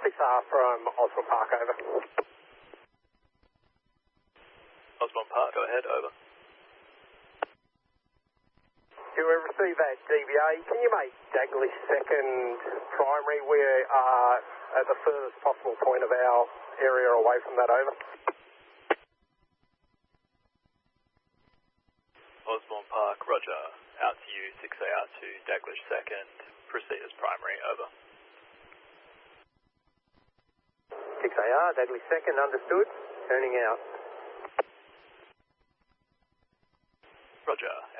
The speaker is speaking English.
6R from Osborne Park, over. Osborne Park, go ahead, over. Do we receive that DVA? Can you make Daglish second primary? We are at the furthest possible point of our area away from that, over. Osborne Park, roger. Out to you, 6AR to Daglish second. Proceed as primary, over. 6AR, Daglish second, understood. Turning out. Roger.